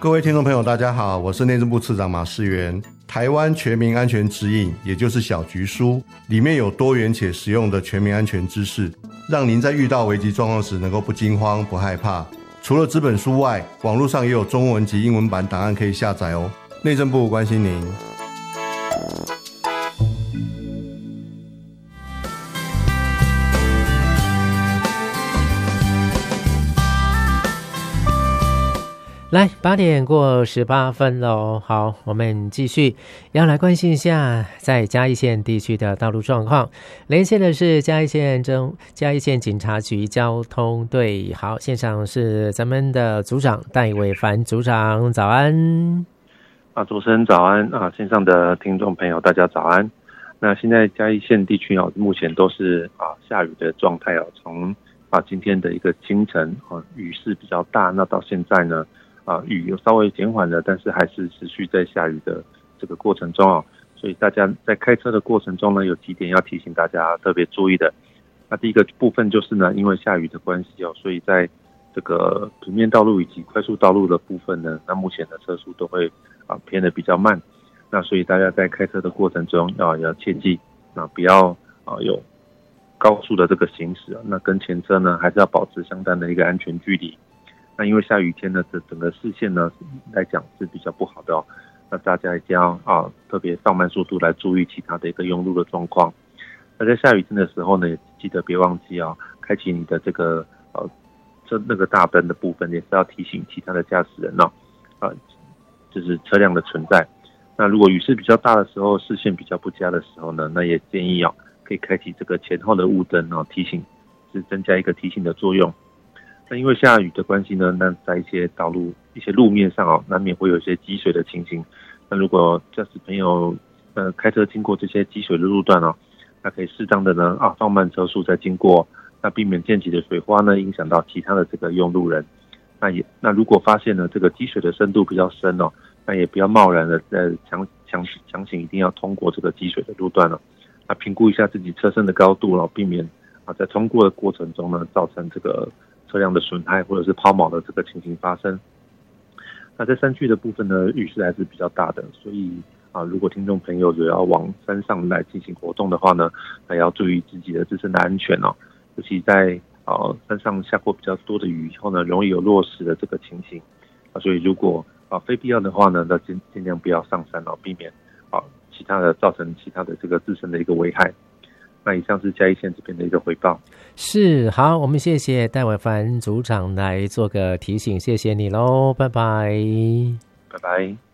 各位听众朋友大家好，我是内政部次长马世元。台湾全民安全指引，也就是小局书，里面有多元且实用的全民安全知识，让您在遇到危急状况时能够不惊慌不害怕。除了纸本书外，网络上也有中文及英文版档案可以下载哦。内政部关心您。 来，8点过18分喽。好，我们继续要来关心一下在嘉义县地区的道路状况。连线的是嘉义县警察局交通队。好，线上是咱们的组长戴伟凡组长，早安。 主持人早安线上的听众朋友大家早安。那现在嘉义县地区目前都是下雨的状态从今天的一个清晨雨势比较大，那到现在呢雨有稍微减缓了，但是还是持续在下雨的这个过程中所以大家在开车的过程中呢，有几点要提醒大家特别注意的。那第一个部分就是呢，因为下雨的关系所以在这个平面道路以及快速道路的部分呢，那目前的车速都会偏的比较慢。那所以大家在开车的过程中要切记不要有高速的这个行驶那跟前车呢还是要保持相当的一个安全距离。那因为下雨天呢，整个视线呢来讲是比较不好的那大家一定要特别放慢速度来注意其他的一个用路的状况。那在下雨天的时候呢，也记得别忘记开启你的这个那个大灯的部分，也是要提醒其他的驾驶人就是车辆的存在。那如果雨势比较大的时候，视线比较不佳的时候呢，那也建议可以开启这个前后的雾灯提醒，是增加一个提醒的作用。那因为下雨的关系呢，那在一些道路、一些路面上难免会有一些积水的情形。那如果驾驶朋友开车经过这些积水的路段那可以适当的呢放慢车速再经过，那避免溅起的水花呢影响到其他的这个用路人。那如果发现呢这个积水的深度比较深那也不要贸然的强行一定要通过这个积水的路段那评估一下自己车身的高度避免在通过的过程中呢造成这个车辆的损害或者是抛锚的这个情形发生。那在山区的部分呢，雨势还是比较大的，所以如果听众朋友有要往山上来进行活动的话呢，那要注意自己的自身的安全尤其在山上下过比较多的雨以后呢，容易有落石的这个情形所以如果非必要的话呢，那尽量不要上山避免其他的造成其他的这个自身的一个危害。那以上是嘉义县这边的一个回报。 是，好，我们谢谢戴伟凡组长来做个提醒，谢谢你咯，拜拜。 拜拜。